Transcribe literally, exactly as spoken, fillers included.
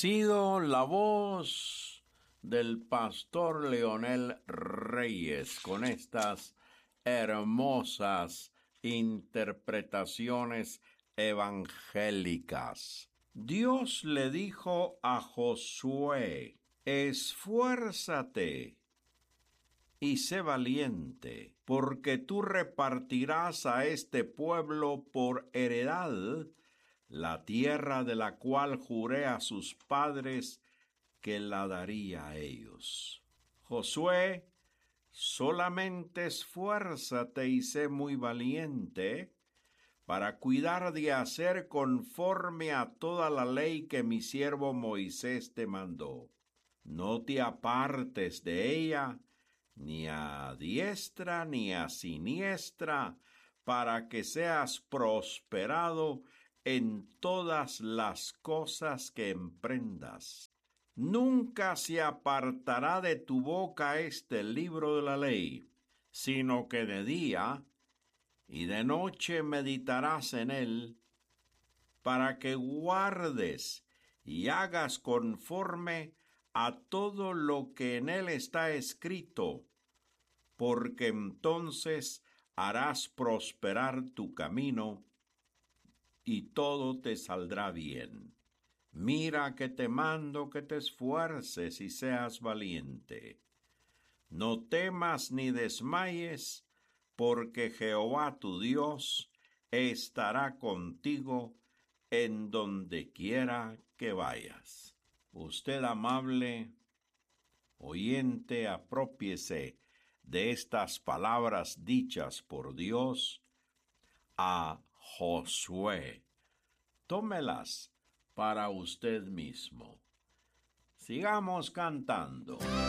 Sido la voz del pastor Leonel Reyes con estas hermosas interpretaciones evangélicas. Dios le dijo a Josué: esfuérzate y sé valiente, porque tú repartirás a este pueblo por heredad la tierra de la cual juré a sus padres que la daría a ellos. Josué, solamente esfuérzate y sé muy valiente para cuidar de hacer conforme a toda la ley que mi siervo Moisés te mandó. No te apartes de ella, ni a diestra ni a siniestra, para que seas prosperado en todas las cosas que emprendas. Nunca se apartará de tu boca este libro de la ley, sino que de día y de noche meditarás en él, para que guardes y hagas conforme a todo lo que en él está escrito, porque entonces harás prosperar tu camino y todo te saldrá bien. Mira que te mando que te esfuerces y seas valiente. No temas ni desmayes, porque Jehová tu Dios estará contigo en donde quiera que vayas. Usted, amable oyente, aprópiese de estas palabras dichas por Dios a Josué. Tómelas para usted mismo. Sigamos cantando.